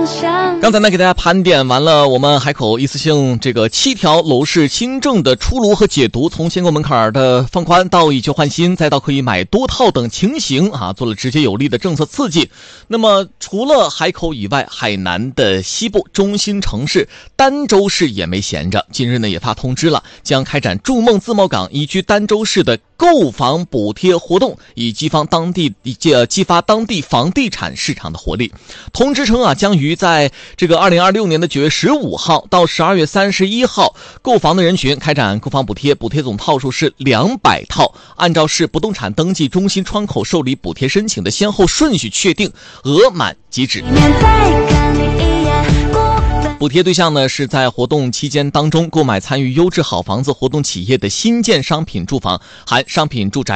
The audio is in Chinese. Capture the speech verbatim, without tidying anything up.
刚才呢给大家盘点完了我们海口一次性这个七条楼市新政的出炉和解读，从限购门槛的放宽到以旧换新，再到可以买多套等情形啊，做了直接有力的政策刺激。那么除了海口以外，海南的西部中心城市儋州市也没闲着，近日呢也发通知了，将开展筑梦自贸港移居儋州市的购房补贴活动，以激发当地激发当地房地产市场的活力。通知称啊，将于在这个二零二六年的九月十五号到十二月三十一号，购房的人群开展购房补贴，补贴总套数是两百套，按照市不动产登记中心窗口受理补贴申请的先后顺序确定，额满即止。补贴对象呢是在活动期间当中购买参与优质好房子活动企业的新建商品住房，含商品住宅